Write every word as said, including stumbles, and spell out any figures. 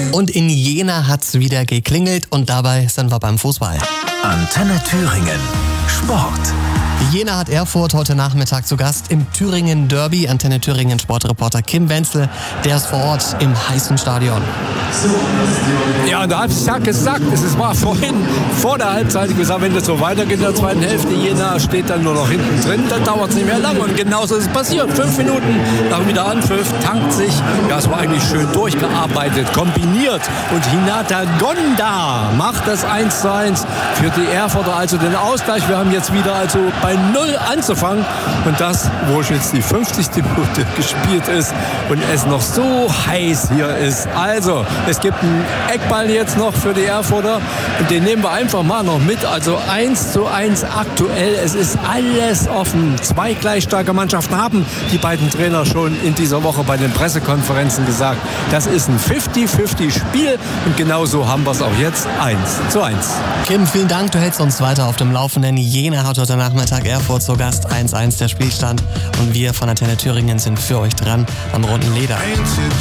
Und in Jena hat's wieder geklingelt und dabei sind wir beim Fußball. Antenne Thüringen. Sport. Jena hat Erfurt heute Nachmittag zu Gast im Thüringen Derby. Antenne Thüringen Sportreporter Kim Wenzel, der ist vor Ort im heißen Stadion. Ja, da habe ich ja gesagt, es war vorhin vor der Halbzeit gesagt, wenn das so weitergeht in der zweiten Hälfte, Jena steht dann nur noch hinten drin, dann dauert es nicht mehr lange. Und genauso ist es passiert. Fünf Minuten nach wieder Anpfiff, tankt sich. Ja, es war eigentlich schön durchgearbeitet, kombiniert. Und Hinata Gonda macht das eins zu eins für die Erfurter, also den Ausgleich. Wir haben jetzt wieder also bei null anzufangen. Und das, wo jetzt die fünfzigste Minute gespielt ist und es noch so heiß hier ist. Also, es gibt einen Eckball jetzt noch für die Erfurter und den nehmen wir einfach mal noch mit. Also eins zu eins aktuell. Es ist alles offen. Zwei gleich starke Mannschaften haben die beiden Trainer schon in dieser Woche bei den Pressekonferenzen gesagt. Das ist ein fünfzig fünfzig Spiel und genauso haben wir es auch jetzt eins zu eins. Kim, vielen Dank. Du hältst uns weiter auf dem Laufenden. Jena hat heute Nachmittag Erfurt zu Gast. eins eins der Spielstand. Und wir von Antenne Thüringen sind für euch dran am runden Leder.